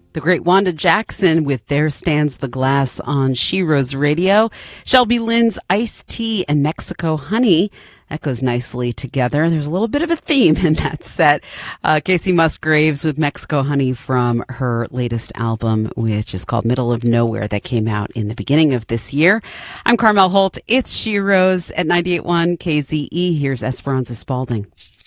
The great Wanda Jackson with There Stands the Glass on She Rose Radio. Shelby Lynn's Iced Tea and Mexico Honey. That goes nicely together. There's a little bit of a theme in that set. Casey Musgraves with Mexico Honey from her latest album, which is called Middle of Nowhere, that came out in the beginning of this year. I'm Carmel Holt. It's She Rose at 98.1 KZE. Here's Esperanza Spalding.